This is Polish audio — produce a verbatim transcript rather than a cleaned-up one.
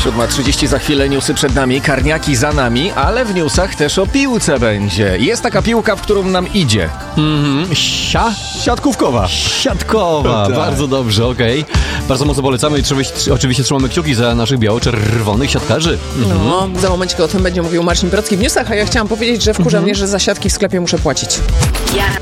siódma trzydzieści za chwilę, newsy przed nami, karniaki za nami, ale w newsach też o piłce będzie. Jest taka piłka, w którą nam idzie. Mhm. Sia? Siatkówkowa. Siatkowa, Tak. bardzo dobrze, okej. Okay. Bardzo mocno polecamy i oczywiście, oczywiście trzymamy kciuki za naszych biało-czerwonych siatkarzy. Mhm. No, za momencik o tym będzie mówił Marcin Brocki w newsach, a ja chciałam powiedzieć, że wkurza mhm. mnie, że za siatki w sklepie muszę płacić. Ja.